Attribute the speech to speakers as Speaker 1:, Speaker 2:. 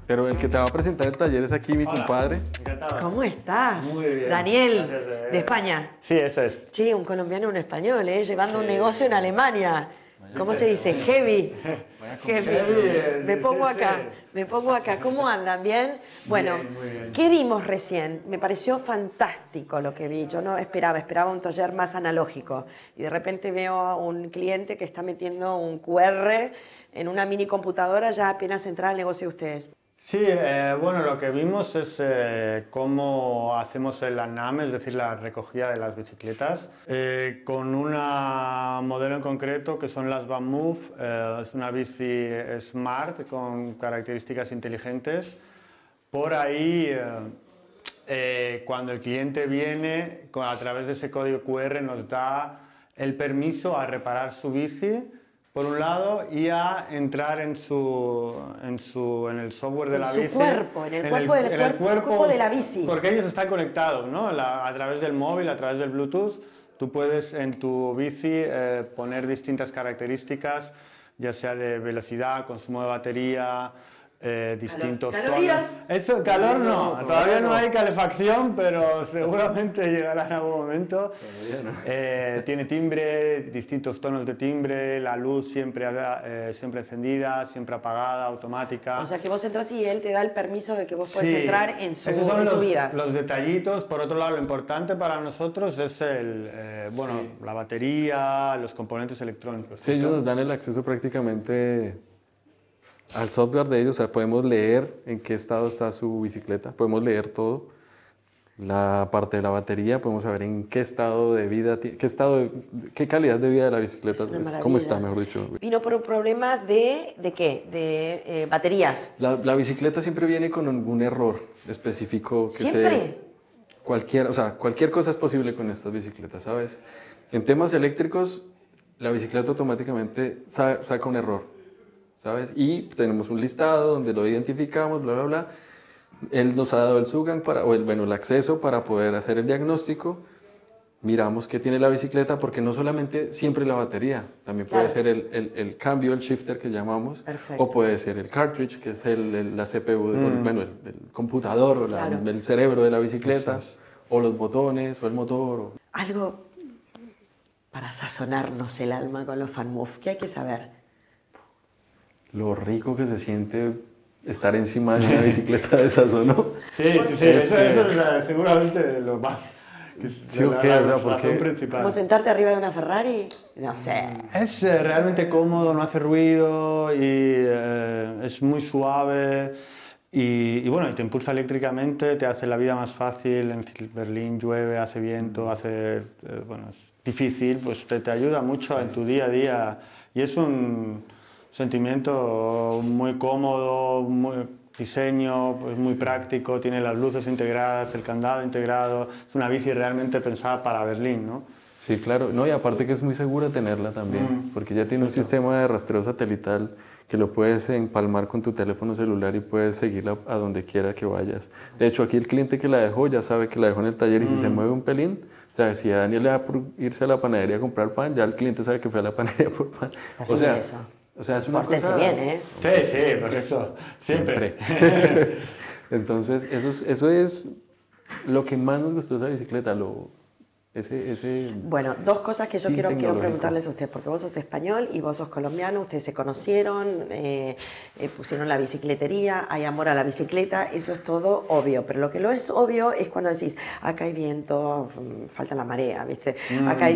Speaker 1: Pero el que te va a presentar el taller es aquí mi
Speaker 2: Hola,
Speaker 1: compadre.
Speaker 2: encantado.
Speaker 3: ¿Cómo estás?
Speaker 2: Muy bien.
Speaker 3: Daniel,
Speaker 2: Gracias,
Speaker 3: de España.
Speaker 2: Sí, eso es.
Speaker 3: Sí, un colombiano y un español, llevando un negocio en Alemania. ¿Cómo se dice? Heavy. Heavy. Me pongo acá, me pongo acá. ¿Cómo andan? ¿Bien? Bueno,
Speaker 2: Bien, muy bien.
Speaker 3: ¿qué vimos recién? Me pareció fantástico lo que vi. Yo no esperaba un taller más analógico. Y de repente veo a un cliente que está metiendo un QR en una mini computadora ya apenas entrar al negocio de ustedes.
Speaker 2: Sí, bueno, lo que vimos es cómo hacemos el ANAM, es decir, la recogida de las bicicletas, con una modelo en concreto que son las VanMoof. Es una bici smart con características inteligentes. Por ahí, cuando el cliente viene, a través de ese código QR nos da el permiso a reparar su bici, por un lado, y a entrar en el software de la bici.
Speaker 3: En su cuerpo, en el cuerpo de la bici.
Speaker 2: Porque ellos están conectados, ¿no? A través del móvil, a través del Bluetooth, tú puedes en tu bici poner distintas características, ya sea de velocidad, consumo de batería, distintos
Speaker 3: ¿Calorías?
Speaker 2: tonos. Eso, calor no, todavía no hay calefacción, pero seguramente llegará en algún momento. Tiene timbre, distintos tonos de timbre, la luz siempre encendida, siempre apagada, automática.
Speaker 3: O sea que vos entras y él te da el permiso de que vos puedes entrar en su,
Speaker 2: Esos son
Speaker 3: en su vida.
Speaker 2: los detallitos. Por otro lado, lo importante para nosotros es la batería, los componentes electrónicos.
Speaker 1: Sí, ellos nos dan el acceso prácticamente al software de ellos. O sea, podemos leer en qué estado está su bicicleta, podemos leer todo. La parte de la batería, podemos saber en qué estado de vida, qué calidad de vida de la bicicleta, cómo está, mejor dicho.
Speaker 3: Vino por un problema ¿de qué? De baterías.
Speaker 1: La bicicleta siempre viene con un error específico que
Speaker 3: ¿Siempre?
Speaker 1: Cualquier cosa es posible con estas bicicletas, ¿sabes? En temas eléctricos, la bicicleta automáticamente saca un error, ¿sabes? Y tenemos un listado donde lo identificamos, bla, bla, bla. Él nos ha dado el SUGAN, el acceso para poder hacer el diagnóstico. Miramos qué tiene la bicicleta, porque no solamente siempre la batería, también puede ser el cambio, el shifter que llamamos, o puede ser el cartridge, que es la CPU, el computador, o el cerebro de la bicicleta, o los botones, o el motor.
Speaker 3: Algo para sazonarnos el alma con los FanMoof, ¿qué hay que saber?
Speaker 1: Lo rico que se siente estar encima de una bicicleta de esas, ¿o no?
Speaker 2: Sí, eso es seguramente lo más.
Speaker 1: La razón
Speaker 2: principal.
Speaker 3: ¿Cómo sentarte arriba de una Ferrari? No sé.
Speaker 2: Es realmente cómodo, no hace ruido y es muy suave y bueno, te impulsa eléctricamente, te hace la vida más fácil. En Berlín llueve, hace viento, es difícil, pues te ayuda mucho en tu día a día y es un sentimiento muy cómodo, muy diseño, pues muy práctico, tiene las luces integradas, el candado integrado, es una bici realmente pensada para Berlín, ¿no?
Speaker 1: Sí, claro, no, y aparte que es muy segura tenerla también, porque ya tiene un sistema de rastreo satelital que lo puedes empalmar con tu teléfono celular y puedes seguirla a donde quiera que vayas. De hecho, aquí el cliente que la dejó ya sabe que la dejó en el taller y si se mueve un pelín, o sea, si a Daniel le da por irse a la panadería a comprar pan, ya el cliente sabe que fue a la panadería por pan. O sea, es una
Speaker 3: Pórtense
Speaker 1: cosa...
Speaker 3: bien, ¿eh?
Speaker 2: Sí, por eso, siempre.
Speaker 1: Entonces, eso es lo que más nos gustó de esa bicicleta,
Speaker 3: Bueno, dos cosas que yo quiero
Speaker 1: tecnológico.
Speaker 3: preguntarles a usted, porque vos sos español y vos sos colombiano, ustedes se conocieron, pusieron la bicicletería, hay amor a la bicicleta, eso es todo obvio, pero lo que no es obvio es cuando decís, acá hay viento, falta la marea, ¿viste? Acá hay